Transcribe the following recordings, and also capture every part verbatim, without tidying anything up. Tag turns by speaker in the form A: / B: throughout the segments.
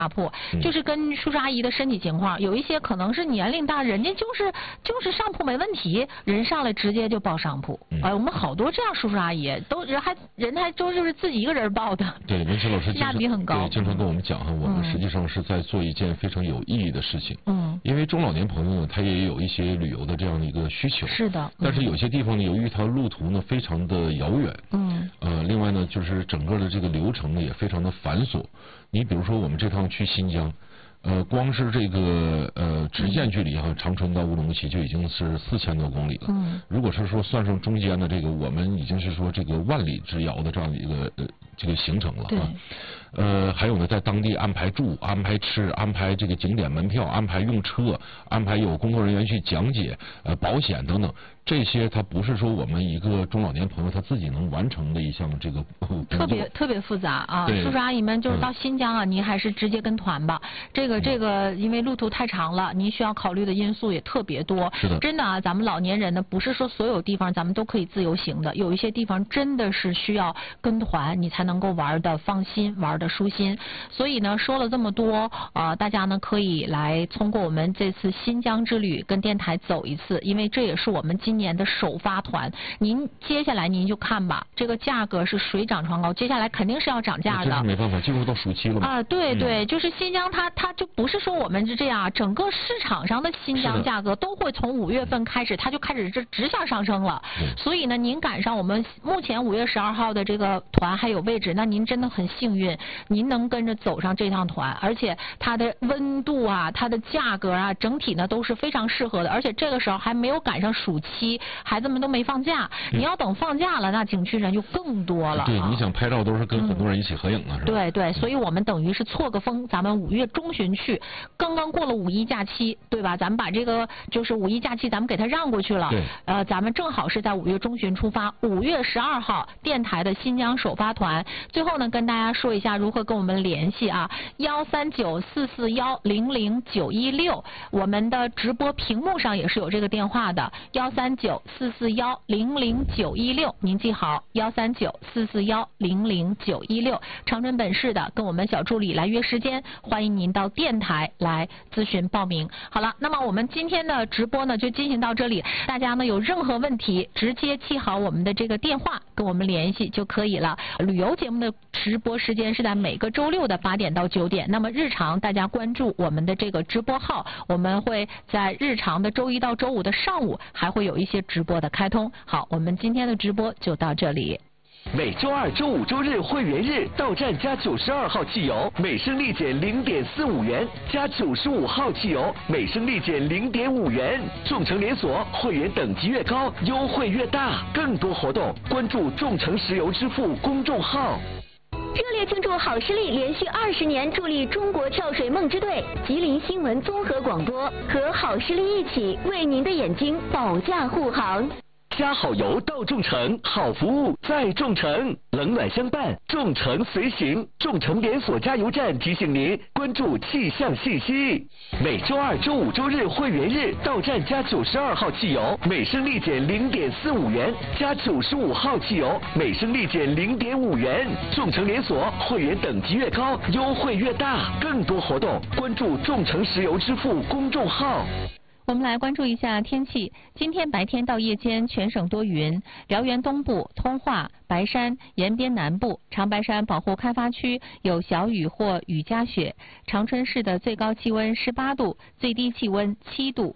A: 铺，就是跟叔叔阿姨的身体情况，有一些可能是年龄大，人家就是就是上铺没问题，人上来直接就报上铺。哎、呃，我们好多这样叔叔阿姨，都人还人还都就是自己一个人报的。
B: 对，文琪老师
A: 性价比很高。
B: 对，经常跟我们讲哈，我们实际上是在做一件非常有意义的事情。嗯。因为中老年朋友呢，他也有一些旅游的这样的一个需求。
A: 是的。嗯、
B: 但是有些地方呢，由于它路途呢非常的遥远。嗯。呃，另外呢，就是整个的这个流程呢也非常的繁琐。你比如说，我们这趟去新疆，呃，光是这个呃直线距离哈，长春到乌鲁木齐就已经是四千多公里了。嗯。如果是说算上中间的这个，我们已经是说这个万里之遥的这样的一个呃这个行程了啊。呃，还有呢，在当地安排住、安排吃、安排这个景点门票、安排用车、安排有工作人员去讲解、呃保险等等，这些它不是说我们一个中老年朋友他自己能完成的一项这个工作。
A: 特别特别复杂啊！叔叔阿姨们就是到新疆啊，嗯、您还是直接跟团吧。这个这个，因为路途太长了，您需要考虑的因素也特别多。
B: 是的。
A: 真的啊，咱们老年人呢，不是说所有地方咱们都可以自由行的，有一些地方真的是需要跟团，你才能够玩的放心，玩的舒心。所以呢，说了这么多，呃，大家呢可以来通过我们这次新疆之旅跟电台走一次，因为这也是我们今年的首发团。您接下来您就看吧，这个价格是水涨船高，接下来肯定是要涨价的。
B: 这是没办法，进入到暑期了嘛。
A: 啊，对对，嗯、就是新疆它它就不是说我们是这样，整个市场上的新疆价格都会从五月份开始，它就开始这直向上升了。所以呢，您赶上我们目前五月十二号的这个团还有位置，那您真的很幸运，您能跟着走上这趟团，而且它的温度啊，它的价格啊，整体呢都是非常适合的，而且这个时候还没有赶上暑期，孩子们都没放假。嗯、你要等放假了，那景区人就更多了。
B: 对，你想拍照都是跟很多人一起合影啊，嗯、是吧？
A: 对对，所以我们等于是错个峰，咱们五月中旬去，刚刚过了五一假期，对吧？咱们把这个就是五一假期，咱们给它让过去了。
B: 对。
A: 呃，咱们正好是在五月中旬出发，五月十二号电台的新疆首发团。最后呢，跟大家说一下如何跟我们联系啊，幺三九四四幺零零九一六，我们的直播屏幕上也是有这个电话的，幺三九四四幺零零九一六，您记好，幺三九四四幺零零九一六，长春本市的跟我们小助理来约时间，欢迎您到电台来咨询报名。好了，那么我们今天的直播呢就进行到这里，大家呢有任何问题直接记好我们的这个电话跟我们联系就可以了。旅游节目的直播时间是在每个周六的八点到九点，那么日常大家关注我们的这个直播号，我们会在日常的周一到周五的上午还会有一些直播的开通。好，我们今天的直播就到这里。
C: 每周二、周五、周日会员日到站加九十二号汽油，每升立减零点四五元；加九十五号汽油，每升立减零点五元。众诚连锁会员等级越高，优惠越大。更多活动，关注众诚石油支付公众号。
D: 热烈庆祝好视力连续二十年助力中国跳水梦之队，吉林新闻综合广播和好视力一起为您的眼睛保驾护航。
C: 加好油到众诚，好服务在众诚，冷暖相伴，众诚随行。众诚连锁加油站提醒您关注气象信息。每周二、周五、周日会员日到站加九十二号汽油，每升立减零点四五元；加九十五号汽油，每升立减零点五元。众诚连锁会员等级越高，优惠越大。更多活动，关注众诚石油支付公众号。
A: 我们来关注一下天气。今天白天到夜间全省多云，辽源东部、通化、白山、延边南部、长白山保护开发区有小雨或雨夹雪。长春市的最高气温十八度，最低气温七度。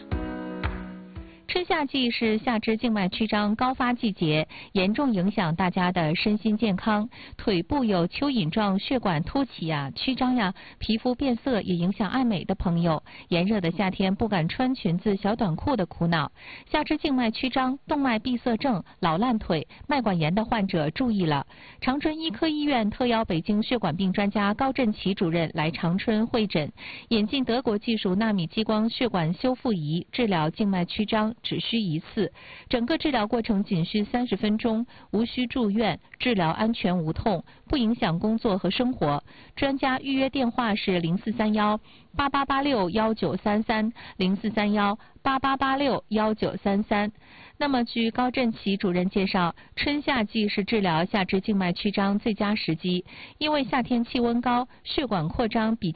A: 春夏季是下肢静脉曲张高发季节，严重影响大家的身心健康。腿部有蚯蚓状血管凸起呀、曲张呀，皮肤变色也影响爱美的朋友。炎热的夏天不敢穿裙子、小短裤的苦恼。下肢静脉曲张、动脉闭塞症、老烂腿、脉管炎的患者注意了。长春医科医院特邀北京血管病专家高振奇主任来长春会诊，引进德国技术纳米激光血管修复仪治疗静脉曲张。只需一次，整个治疗过程仅需三十分钟，无需住院，治疗安全无痛，不影响工作和生活。专家预约电话是零四三幺八八八六幺九三三零四三幺八八八六幺九三三。那么，据高振奇主任介绍，春夏季是治疗下肢静脉曲张最佳时机，因为夏天气温高，血管扩张比较。